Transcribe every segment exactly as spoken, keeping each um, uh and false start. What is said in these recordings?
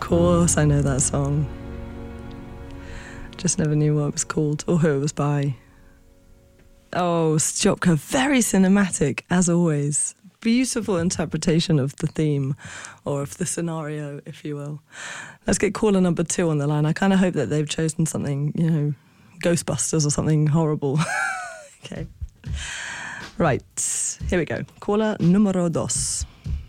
course I know that song. Just never knew what it was called or who it was by. Oh, Stjopka, very cinematic, as always. Beautiful interpretation of the theme, or of the scenario, if you will. Let's get caller number two on the line. I kind of hope that they've chosen something, you know, Ghostbusters or something horrible. Okay. Right, here we go. Caller numero dos.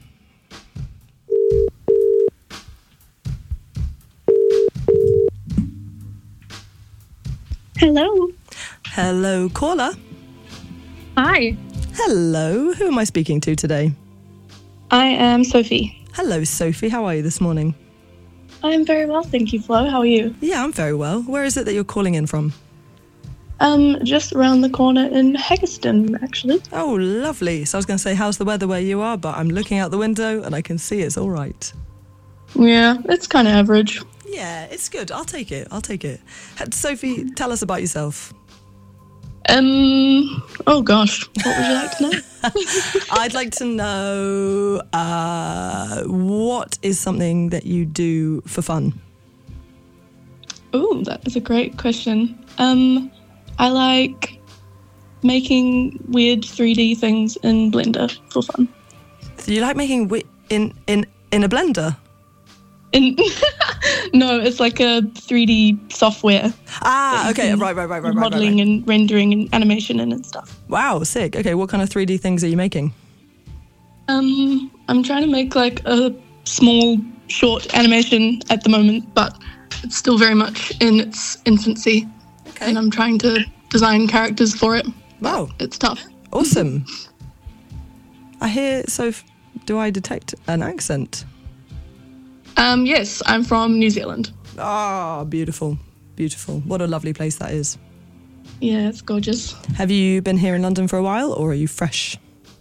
Hello. Hello, caller. Hi. Hello, who am I speaking to today? I am Sophie. Hello, Sophie. How are you this morning? I'm very well, thank you, Flo. How are you? Yeah, I'm very well. Where is it that you're calling in from? Um, just around the corner in Haggerston, actually. Oh, lovely. So I was going to say, how's the weather where you are? But I'm looking out the window and I can see it's all right. Yeah, it's kind of average. Yeah, it's good. I'll take it. I'll take it. Sophie, tell us about yourself. Um, oh gosh, what would you like to know? I'd like to know uh, what is something that you do for fun? Oh, that is a great question. Um, I like making weird three D things in Blender for fun. Do you like making wi- in in in a blender? In no, it's like a three D software. Ah, okay, right, right, right, right, right. Modeling right, right. and rendering and animation in and stuff. Wow, sick. Okay, what kind of three D things are you making? Um, I'm trying to make like a small, short animation at the moment, but it's still very much in its infancy. Okay. And I'm trying to design characters for it. Wow. It's tough. Awesome. I hear, so f- do I detect an accent? Um, yes, I'm from New Zealand. Ah, beautiful, beautiful. What a lovely place that is. Yeah, it's gorgeous. Have you been here in London for a while, or are you fresh?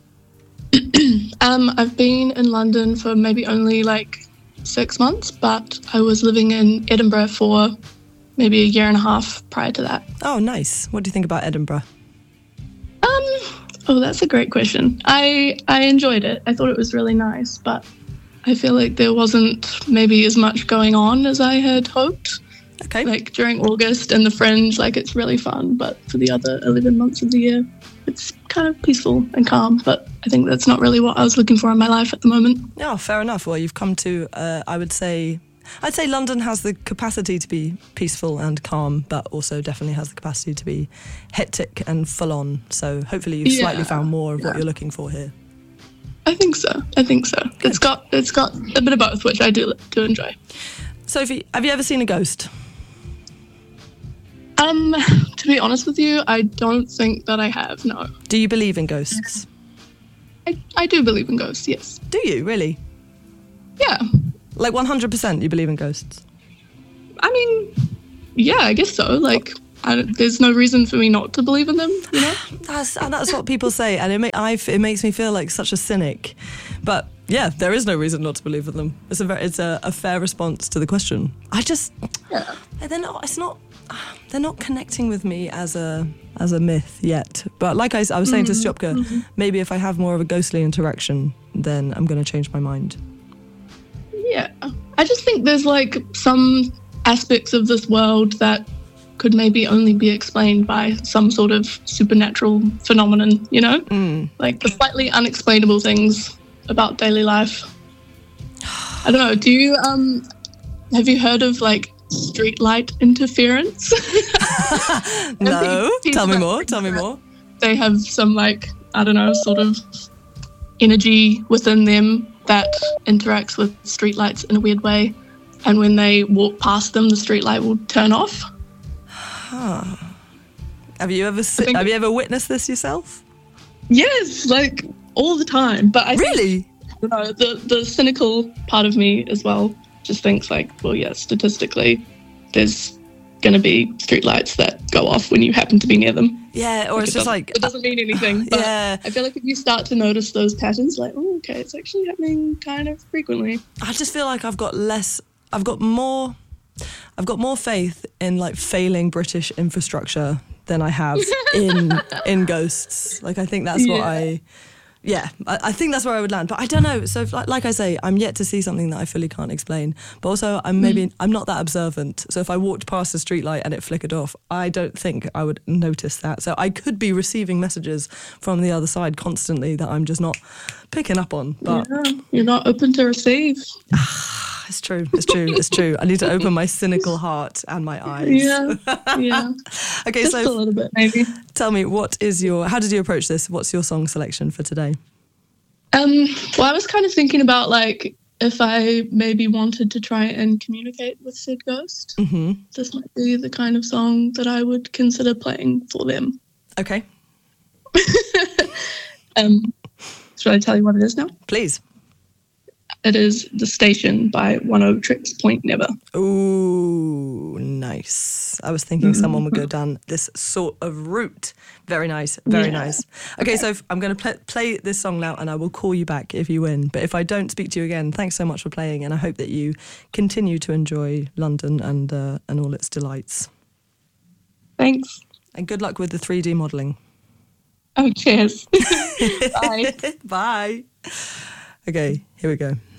um, I've been in London for maybe only like six months, but I was living in Edinburgh for maybe a year and a half prior to that. Oh, nice. What do you think about Edinburgh? Um, oh, that's a great question. I I enjoyed it. I thought it was really nice, but I feel like there wasn't maybe as much going on as I had hoped. Okay. Like during August and the Fringe, like it's really fun, but for the other eleven months of the year, it's kind of peaceful and calm, but I think that's not really what I was looking for in my life at the moment. Yeah, fair enough. Well, you've come to, uh, I would say, I'd say London has the capacity to be peaceful and calm, but also definitely has the capacity to be hectic and full on. So hopefully you've Yeah, slightly found more of yeah. what you're looking for here. I think so. I think so. Good. It's got it's got a bit of both, which I do do enjoy. Sophie, have you ever seen a ghost? Um, to be honest with you, I don't think that I have. No, Do you believe in ghosts? I I do believe in ghosts. Yes. Do you, really? Yeah. Like one hundred percent you believe in ghosts? I mean, yeah, I guess so. Like, I don't, there's no reason for me not to believe in them, you know? That's and that's what people say, and it, make, I, it makes me feel like such a cynic. But yeah, there is no reason not to believe in them. It's a very, it's a, a fair response to the question. I just, Yeah. they're not. It's not. They're not connecting with me as a as a myth yet. But like I, I was saying to Stjopka, mm-hmm. maybe if I have more of a ghostly interaction, then I'm going to change my mind. Yeah. I just think there's like some aspects of this world that could maybe only be explained by some sort of supernatural phenomenon, you know? Mm. Like the slightly unexplainable things about daily life. I don't know, do you, um, have you heard of like street light interference? No, tell me more, tell me more. They have some like, I don't know, sort of energy within them that interacts with streetlights in a weird way. And when they walk past them, the streetlight will turn off. Huh. Have you ever se- think- have you ever witnessed this yourself? Yes, like all the time. But I Really? think, you know, the the cynical part of me as well just thinks like, well, yeah, statistically, there's going to be streetlights that go off when you happen to be near them. Yeah, or Like, it's it just doesn't- like it doesn't mean anything. But yeah. I feel like if you start to notice those patterns, like, oh, okay, it's actually happening kind of frequently. I just feel like I've got less. I've got more. I've got more faith in like failing British infrastructure than I have in in ghosts. Like I think that's what Yeah. I Yeah, I, I think that's where I would land. But I don't know. So, like, like I say, I'm yet to see something that I fully can't explain. But also, I'm maybe mm. I'm not that observant. So if I walked past a streetlight and it flickered off, I don't think I would notice that. So I could be receiving messages from the other side constantly that I'm just not picking up on. But yeah, you're not open to receive. It's true. It's true. It's true. I need to open my cynical heart and my eyes. Yeah. Yeah. Okay, just so a little bit, maybe. Tell me, what is your? How did you approach this? What's your song selection for today? Um. Well, I was kind of thinking about like if I maybe wanted to try and communicate with said ghost. Mm-hmm. This might be the kind of song that I would consider playing for them. Okay. um. Should I tell you what it is now? Please. It is The Station by One O Tricks Point Never. Ooh, nice. I was thinking mm-hmm. someone would go down this sort of route. Very nice, very yeah. nice. Okay, okay, so I'm going to pl- play this song now and I will call you back if you win. But if I don't speak to you again, thanks so much for playing and I hope that you continue to enjoy London and uh, and all its delights. Thanks. And good luck with the three D modelling. Oh, cheers. Bye. Bye. Okay, here we go.